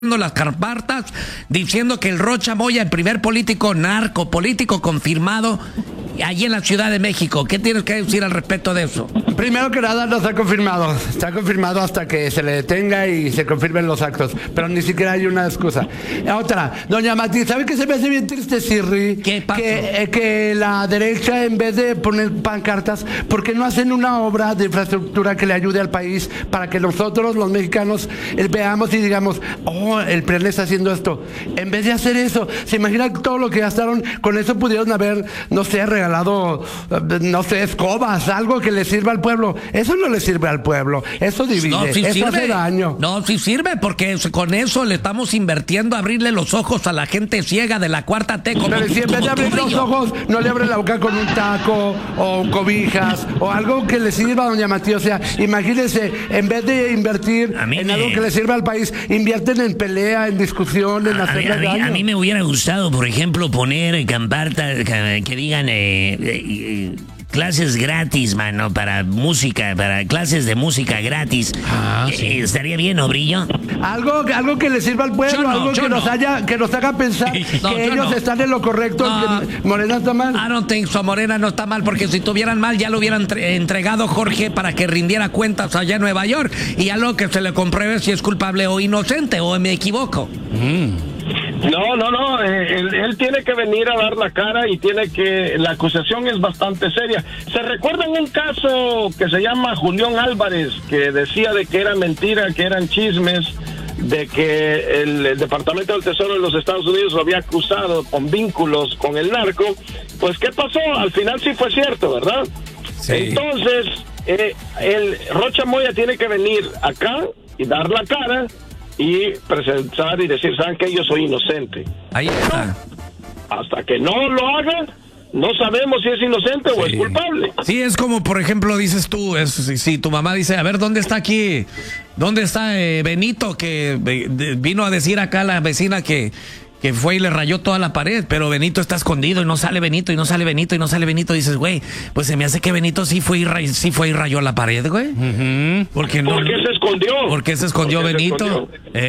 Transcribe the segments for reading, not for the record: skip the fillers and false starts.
las carpartas diciendo que el Rocha Moya, el primer político político confirmado allí en la Ciudad de México. ¿Qué tienes que decir al respecto de eso? Primero que nada, no está confirmado. Está confirmado hasta que se le detenga y se confirmen los actos. Pero ni siquiera hay una excusa. Otra, doña Mati, ¿sabe qué se me hace bien triste, Sirri? ¿Qué pasó? Que la derecha, en vez de poner pancartas, ¿por qué no hacen una obra de infraestructura que le ayude al país para que nosotros, los mexicanos, veamos y digamos, oh, el PRIAN está haciendo esto? En vez de hacer eso, ¿se imagina todo lo que gastaron? Con eso pudieron haber, no sé, regalado, no sé, escobas, algo que le sirva al pueblo. Eso no le sirve al pueblo, eso divide, No, sí eso sirve. hace daño. No, sí sirve, porque con eso le estamos invirtiendo a abrirle los ojos a la gente ciega de la cuarta T. Pero si en vez de abrir los ojos, no le abre la boca con un taco o cobijas o algo que le sirva a doña Matías. O sea, imagínense, en vez de invertir en algo que le sirva al país, invierten en pelea, en discusión, en hacerle daño. A mí me hubiera gustado, por ejemplo, poner campartas que digan clases gratis, mano, para música, para clases de música gratis. Sí. ¿Estaría bien, ¿no, Brillo? Algo que le sirva al pueblo, algo que nos haga pensar que ellos están en lo correcto, que Morena está mal. I don't think so, Morena no está mal, porque si estuvieran mal ya lo hubieran entregado Jorge para que rindiera cuentas allá en Nueva York y a lo que se le compruebe si es culpable o inocente, o me equivoco. No, él tiene que venir a dar la cara y la acusación es bastante seria. ¿Se recuerdan un caso que se llama Julián Álvarez, que decía de que era mentira, que eran chismes, de que el Departamento del Tesoro de los Estados Unidos lo había acusado con vínculos con el narco? Pues, ¿qué pasó? Al final sí fue cierto, ¿verdad? Sí. Entonces, el Rocha Moya tiene que venir acá y dar la cara y presentar y decir, ¿saben qué? Yo soy inocente. Ahí está. Hasta que no lo haga, no sabemos si es inocente o es culpable. Sí, es como, por ejemplo, dices tú, si tu mamá dice, a ver, ¿dónde está Benito, que vino a decir acá a la vecina que fue y le rayó toda la pared, pero Benito está escondido y no sale Benito, y no sale Benito, y no sale Benito? Dices, güey, pues se me hace que Benito sí fue y rayó la pared, güey. ¿Por qué se escondió? ¿Por qué se escondió Benito?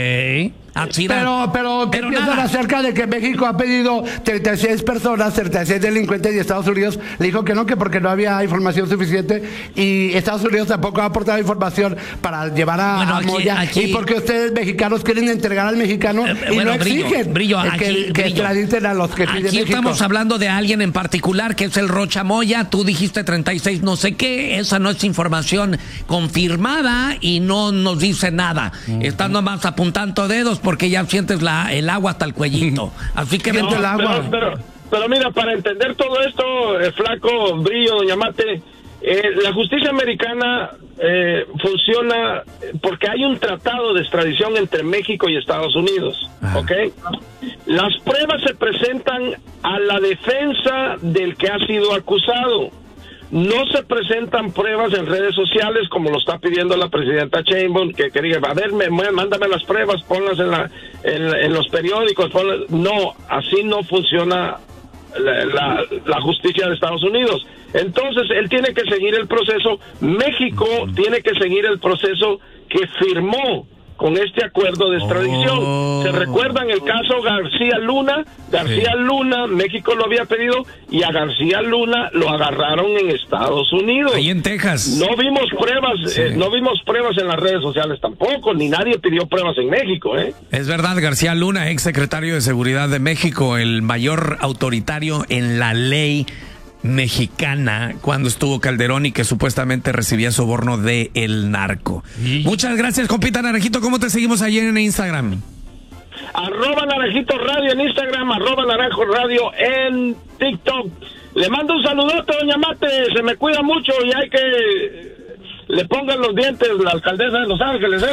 Pero ¿qué piensan acerca de que México ha pedido 36 personas, 36 delincuentes, y Estados Unidos le dijo que no, que porque no había información suficiente, y Estados Unidos tampoco ha aportado información para llevar a Moya, y porque ustedes mexicanos quieren entregar al mexicano y no exigen que extraditen a los que pide México? Estamos hablando de alguien en particular que es el Rocha Moya. Tú dijiste 36 no sé qué, esa no es información confirmada y no nos dice nada. Están nomás apuntando dedos porque ya sientes el agua hasta el cuellito. Así que vente el agua. Pero mira, para entender todo esto, Flaco, Brillo, doña Mate, la justicia americana funciona porque hay un tratado de extradición entre México y Estados Unidos, ¿ok? Las pruebas se presentan a la defensa del que ha sido acusado. No se presentan pruebas en redes sociales como lo está pidiendo la presidenta Sheinbaum, que diga, a ver, mándame las pruebas, ponlas en los periódicos. No, así no funciona la justicia de Estados Unidos. Entonces, él tiene que seguir el proceso. México tiene que seguir el proceso que firmó con este acuerdo de extradición. ¿Se recuerdan el caso García Luna? García Luna, México lo había pedido y a García Luna lo agarraron en Estados Unidos. Ahí en Texas. No vimos pruebas en las redes sociales tampoco, ni nadie pidió pruebas en México, ¿eh? Es verdad, García Luna, ex secretario de Seguridad de México, el mayor autoritario en la ley mexicana cuando estuvo Calderón y que supuestamente recibía soborno de el narco. Muchas gracias, compita Naranjito. ¿Cómo te seguimos ahí en Instagram? @Naranjito Radio en Instagram, @Naranjo Radio en TikTok. Le mando un saludote, doña Mate, se me cuida mucho y hay que le pongan los dientes la alcaldesa de Los Ángeles,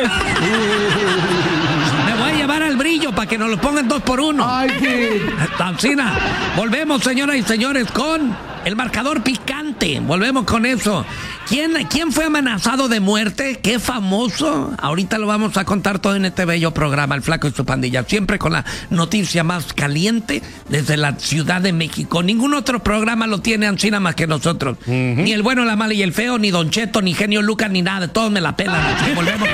Me voy a llevar al Brillo para que nos lo pongan 2 por 1. Ay, sí. Tancina. Volvemos, señoras y señores, con el marcador picante. Volvemos con eso. ¿Quién fue amenazado de muerte? ¿Qué famoso? Ahorita lo vamos a contar todo en este bello programa, El Flaco y su pandilla. Siempre con la noticia más caliente desde la Ciudad de México. Ningún otro programa lo tiene Ancina más que nosotros. Ni El Bueno, la Mala y el Feo, ni Don Cheto, ni Genio Lucas, ni nada. Todos me la pelan. Volvemos.